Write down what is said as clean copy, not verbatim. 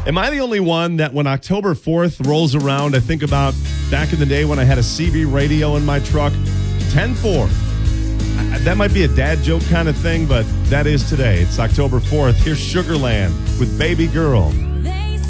Am I the only one that when October 4th rolls around, I think about back in the day when I had a CB radio in my truck? 10-4. That might be a dad joke kind of thing, but that is today. It's October 4th. Here's Sugarland with Baby Girl.